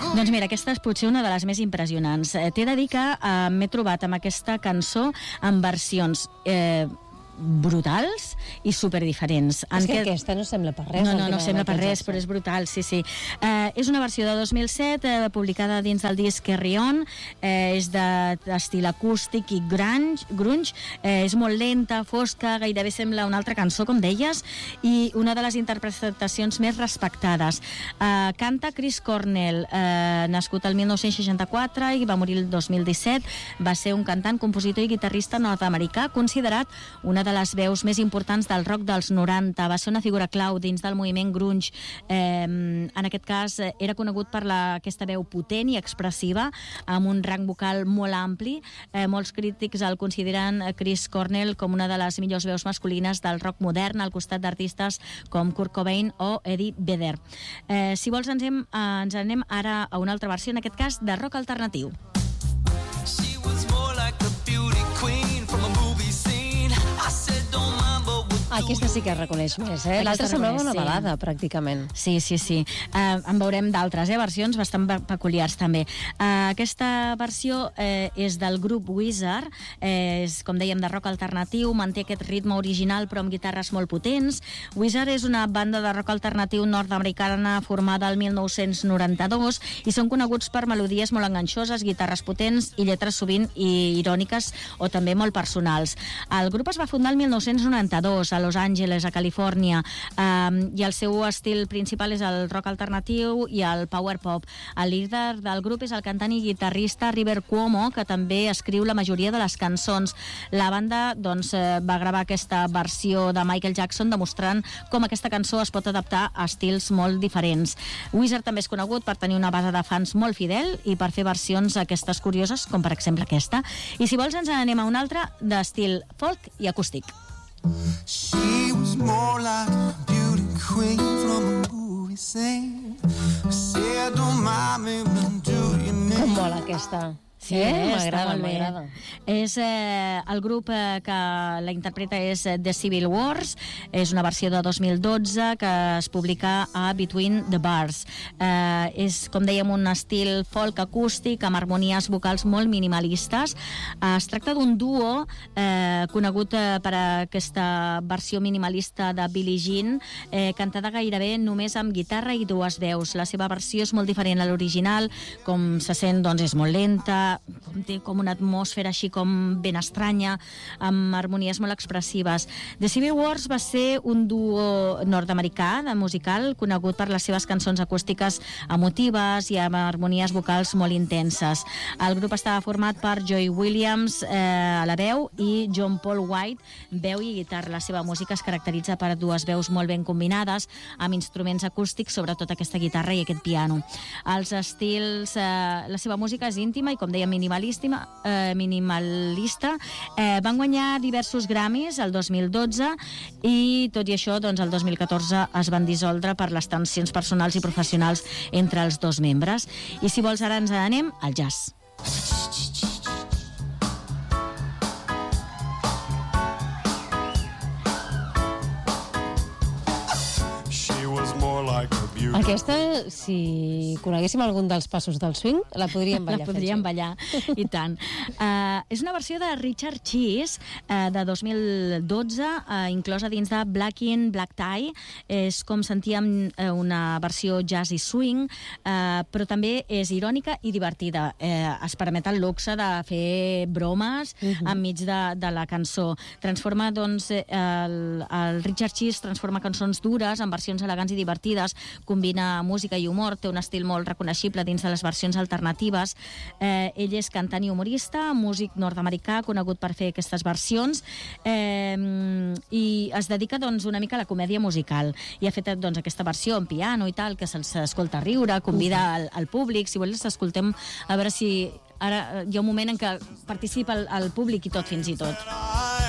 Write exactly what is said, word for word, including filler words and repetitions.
Doncs mira, aquesta és potser una de les més impressionants. Eh, T'he de dir que eh, m'he trobat amb aquesta cançó en versions eh, brutals i superdiferents. És que aquesta no sembla per res. No, no, no sembla per res, però és brutal, sí, sí. Eh, és una versió de dos mil set, eh, publicada dins del disc Carry On, eh, és d'estil acústic i grunge, grunge eh, és molt lenta, fosca, gairebé sembla una altra cançó, com deies, i una de les interpretacions més respectades. Eh, canta Chris Cornell, eh, nascut el dinou seixanta-quatre i va morir el dos mil disset. Va ser un cantant, compositor i guitarrista nord-americà, considerat una de les veus més importants del rock dels noranta. Va ser una figura clau dins del moviment grunge. Eh, en aquest cas, era conegut per la, aquesta veu potent i expressiva, amb un rang vocal molt ampli. Eh, molts crítics el consideren, Chris Cornell, com una de les millors veus masculines del rock modern, al costat d'artistes com Kurt Cobain o Eddie Vedder. Eh, si vols, ens, hem, eh, ens anem ara a una altra versió, en aquest cas, de rock alternatiu. She was more like a beauty queen from a movie scene. Aquesta sí que es reconeix més, eh? L'altra semblava una balada, sí. Pràcticament. Sí, sí, sí. Uh, en veurem d'altres, eh? Versions bastant peculiars, també. Uh, aquesta versió eh, és del grup Weezer, eh, és, com dèiem, de rock alternatiu, manté aquest ritme original, però amb guitarres molt potents. Weezer és una banda de rock alternatiu nord-americana formada el dinou noranta-dos i són coneguts per melodies molt enganxoses, guitarres potents i lletres sovint i iròniques o també molt personals. El grup es va fundar el dinou noranta-dos a Los Angeles, a Califòrnia, um, i el seu estil principal és el rock alternatiu i el power pop. El líder del grup és el cantant i guitarrista River Cuomo, que també escriu la majoria de les cançons. La banda doncs, va gravar aquesta versió de Michael Jackson, demostrant com aquesta cançó es pot adaptar a estils molt diferents. Weezer també és conegut per tenir una base de fans molt fidel i per fer versions aquestes curioses, com per exemple aquesta. I si vols ens anem a una altra d'estil folk i acústic. She was more like a beauty queen from a movie scene. I said, don't mind me, but do you mean? Com mola aquesta. Sí, eh? m'agrada, m'agrada. És eh, el grup eh, que la interpreta és The Civil Wars, és una versió de dos mil dotze que es publica a Between the Bars. Eh, és, com dèiem, un estil folk acústic amb harmonies vocals molt minimalistes. Eh, es tracta d'un duo eh, conegut eh, per aquesta versió minimalista de Billie Jean, eh, cantada gairebé només amb guitarra i dues veus. La seva versió és molt diferent a l'original, com se sent, doncs, és molt lenta, com té com una atmosfera així com ben estranya, amb harmonies molt expressives. The Civil Wars va ser un duo nord-americà de musical conegut per les seves cançons acústiques emotives i amb harmonies vocals molt intenses. El grup estava format per Joy Williams eh, a la veu i John Paul White, veu i guitarra. La seva música es caracteritza per dues veus molt ben combinades amb instruments acústics, sobretot aquesta guitarra i aquest piano. Els estils, eh, la seva música és íntima i, com deia, minimalista, eh, minimalista. Eh, van guanyar diversos Grammys el dos mil dotze i, tot i això, doncs, el dos mil catorze es van dissoldre per les tensions personals i professionals entre els dos membres. I si vols, ara ens anem al jazz. Aquesta, si coneguéssim algun dels passos del swing, la podríem ballar. La podríem ballar, i tant. Uh, és una versió de Richard Cheese uh, de dos mil dotze, uh, inclosa dins de Black In, Black Tie. És, com sentíem, uh, una versió jazz i swing, uh, però també és irònica i divertida. Uh, es permet el luxe de fer bromes uh-huh. enmig de, de la cançó. Transforma, doncs, el, el Richard Cheese transforma cançons dures en versions elegants i divertides, combina música i humor, té un estil molt reconeixible dins de les versions alternatives. Eh, ell és cantant i humorista, músic nord-americà, conegut per fer aquestes versions, eh, i es dedica, doncs, una mica a la comèdia musical. I ha fet, doncs, aquesta versió en piano i tal, que se'ls escolta riure, convida al, al públic. Si vols, escoltem, a veure si... Ara hi ha un moment en què participa el, el públic i tot, fins i tot.